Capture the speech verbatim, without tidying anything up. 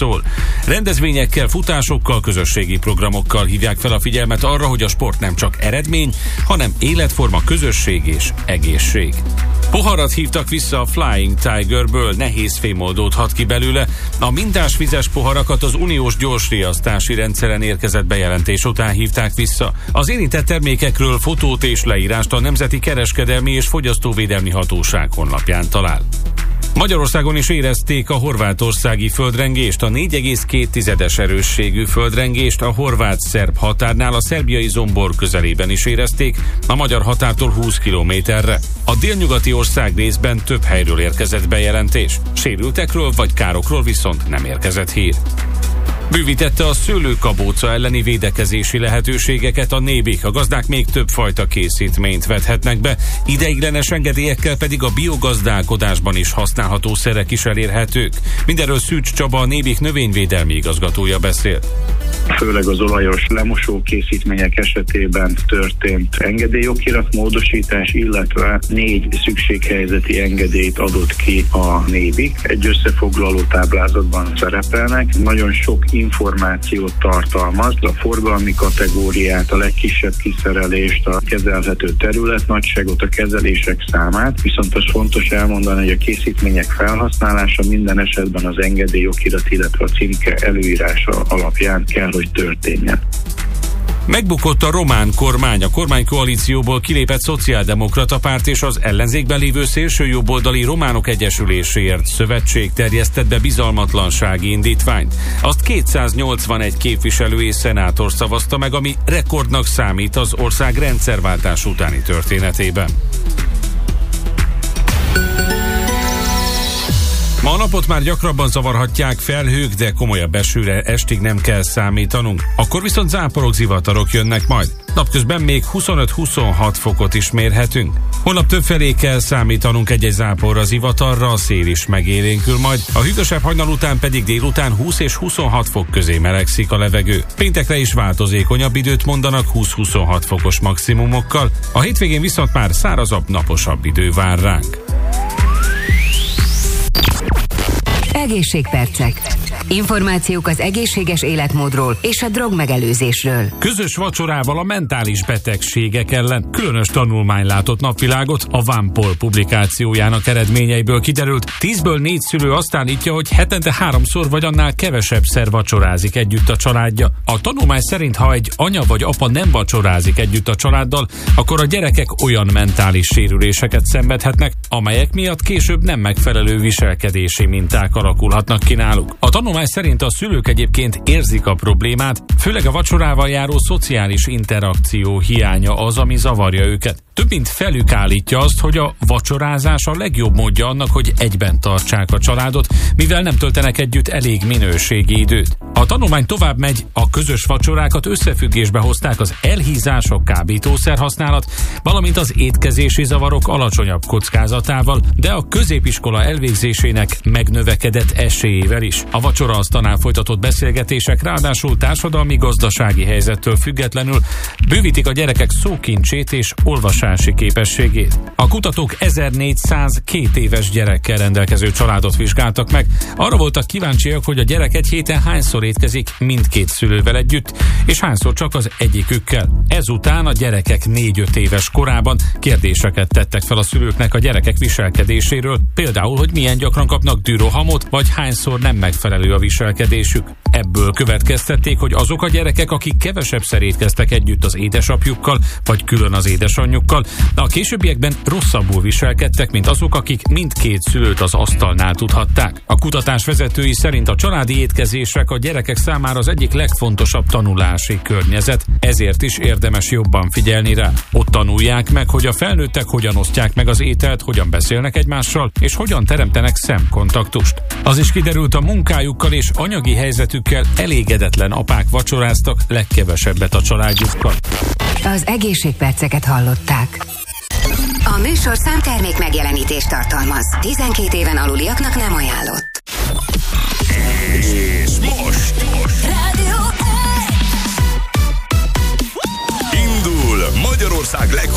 szól. Rendezvényekkel, futásokkal, közösségi programokkal hívják fel a figyelmet arra, hogy a sport nem csak eredmény, hanem életforma, közösség és egészség. Poharat hívtak vissza a Flying Tigerből, nehéz fémoldót hat ki belőle. A mintás vizes poharakat az uniós gyorsriasztási rendszeren érkezett bejelentés után hívták vissza. Az érintett termékekről fotót és leírást a Nemzeti Kereskedelmi és Fogyasztóvédelmi Hatóság honlapján talál. Magyarországon is érezték a horvátországi földrengést, a négy egész két erősségű földrengést a horvát-szerb határnál, a szerbiai Zombor közelében is érezték, a magyar határtól húsz kilométerre. A délnyugati ország részben több helyről érkezett bejelentés. Sérültekről vagy károkról viszont nem érkezett hír. Bővítette a szőlőkabóca elleni védekezési lehetőségeket a Nébik, a gazdák még több fajta készítményt vethetnek be, ideiglenes engedélyekkel pedig a biogazdálkodásban is használható szerek is elérhetők. Mindenről Szűcs Csaba, a Nébik növényvédelmi igazgatója beszél. Főleg az olajos lemosó készítmények esetében történt engedélyokirat módosítás, illetve négy szükséghelyzeti engedélyt adott ki a Nébik. Egy összefoglaló táblázatban szerepelnek. Nagyon sok információt tartalmaz, a forgalmi kategóriát, a legkisebb kiszerelést, a kezelhető területnagyságot, a kezelések számát, viszont az fontos elmondani, hogy a készítmények felhasználása minden esetben az engedélyokirat, illetve a címke előírása alapján kell, hogy történjen. Megbukott a román kormány, a kormánykoalícióból kilépett szociáldemokrata párt és az ellenzékben lévő szélsőjobboldali Románok Egyesüléséért szövetség terjesztett be bizalmatlansági indítványt. Azt kétszáznyolcvanegy képviselő és szenátor szavazta meg, ami rekordnak számít az ország rendszerváltás utáni történetében. Ma a napot már gyakrabban zavarhatják felhők, de komolyabb esőre estig nem kell számítanunk. Akkor viszont záporok, zivatarok jönnek majd. Napközben még huszonöt-huszonhat fokot is mérhetünk. Holnap többfelé kell számítanunk egy-egy záporra, zivatarra, a szél is megélénkül majd. A hűvösebb hajnal után pedig délután húsz és huszonhat fok közé melegszik a levegő. Péntekre is változékonyabb időt mondanak húsz-huszonhat fokos maximumokkal. A hétvégén viszont már szárazabb, naposabb idő vár ránk. Egészségpercek. Információk az egészséges életmódról és a drogmegelőzésről. Közös vacsorával a mentális betegségek ellen különös tanulmány látott napvilágot, a Vanpol publikációjának eredményeiből kiderült. Tízből négy szülő azt állítja, hogy hetente háromszor vagy annál kevesebb szer vacsorázik együtt a családja. A tanulmány szerint, ha egy anya vagy apa nem vacsorázik együtt a családdal, akkor a gyerekek olyan mentális sérüléseket szenvedhetnek, amelyek miatt később nem megfelelő viselkedési minták alakulhatnak ki náluk. A tanulmány szerint a szülők egyébként érzik a problémát, főleg a vacsorával járó szociális interakció hiánya az, ami zavarja őket. Több mint felük állítja azt, hogy a vacsorázás a legjobb módja annak, hogy egyben tartsák a családot, mivel nem töltenek együtt elég minőségi időt. A tanulmány tovább megy, a közös vacsorákat összefüggésbe hozták az elhízások, kábítószer használat, valamint az étkezési zavarok alacsonyabb kockázatával, de a középiskola elvégzésének megnövekedett esélyével is. A vacsoraasztalnál folytatott beszélgetések ráadásul társadalmi-gazdasági helyzettől függetlenül bővítik a gyerekek szókincsét és olvasási képességét. A kutatók ezernégyszázkettő éves gyerekkel rendelkező családot vizsgáltak meg. Arra voltak kíváncsiak, hogy a gyerek egy héten hányszor étkezik mindkét szülővel együtt, és hányszor csak az egyikükkel. Ezután a gyerekek négy-öt éves korában kérdéseket tettek fel a szülőknek a gyerekek viselkedéséről, például, hogy milyen gyakran kapnak dürohamot, vagy hányszor nem megfelelő a viselkedésük. Ebből következtették, hogy azok a gyerekek, akik kevesebbszer étkeztek együtt az édesapjukkal, vagy külön az édesanyjukkal, a későbbiekben rosszabbul viselkedtek, mint azok, akik mindkét szülőt az asztalnál tudhatták. A kutatás vezetői szerint a családi étkezések a gyerekek számára az egyik legfontosabb tanulási környezet, ezért is érdemes jobban figyelni rá. Ott tanulják meg, hogy a felnőttek hogyan osztják meg az ételt, hogyan beszélnek egymással, és hogyan teremtenek szemkontaktust. Az is kiderült, a munkájukkal és anyagi helyzetükkel elégedetlen apák vacsoráztak legkevesebbet a családjukkal. Az egészségperceket hallották. A műsor számtermék megjelenítést tartalmaz. tizenkét éven aluliaknak nem ajánlott. És most, most. Rádió egy. Indul Magyarország leg